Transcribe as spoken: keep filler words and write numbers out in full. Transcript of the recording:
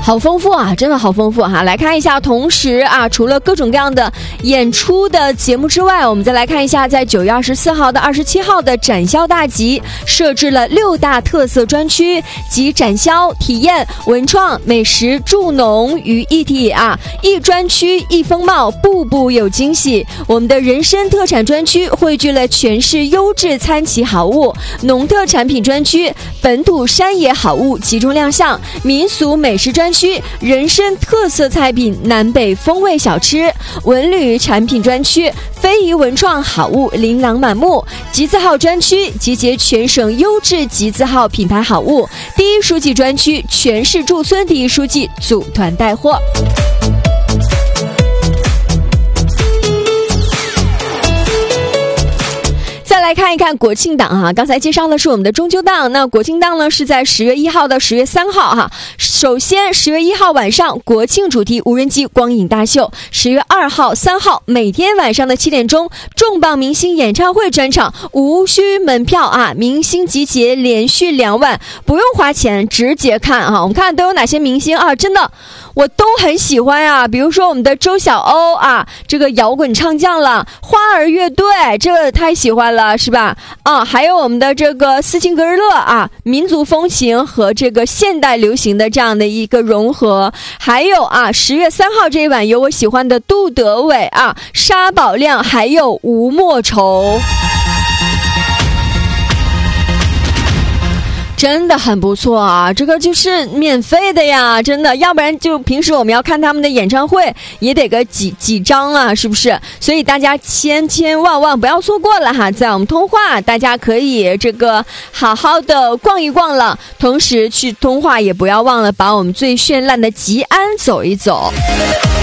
好丰富啊，真的好丰富哈！来看一下，同时啊，除了各种各样的演出的节目之外，我们再来看一下，在九月二十四号到二十七号的展销大集，设置了六大特色专区，集展销、体验、文创、美食、助农于一体啊！一专区一风貌，步步有惊喜。我们的人参特产专区汇聚了全市优质餐企好物，农特产品专区本土山野好物集中亮相，民俗美食专区人参特色菜品南北风味小吃，文旅产品专区非遗文创好物琳琅满目，集字号专区集结全省优质集字号品牌好物，第一书记专区全市驻村第一书记组团带货。来看一看国庆档啊，刚才介绍的是我们的中秋档，那国庆档呢是在十月一号到十月三号哈。首先十月一号晚上国庆主题无人机光影大秀，十月二号、三号每天晚上的七点钟重磅明星演唱会专场，无需门票啊，明星集结连续两晚，不用花钱直接看啊。我们看都有哪些明星啊，真的我都很喜欢啊，比如说我们的周晓鸥啊，这个摇滚唱将了，花儿乐队这个太喜欢了是吧？啊，还有我们的这个斯琴格日乐啊，民族风情和这个现代流行的这样的一个融合，还有啊，十月三号这一晚有我喜欢的杜德伟啊、沙宝亮，还有吴莫愁。真的很不错啊，这个就是免费的呀，真的，要不然就平时我们要看他们的演唱会也得个几几张啊，是不是？所以大家千千万万不要错过了哈，在我们通化大家可以这个好好的逛一逛了，同时去通化也不要忘了把我们最绚烂的吉安走一走。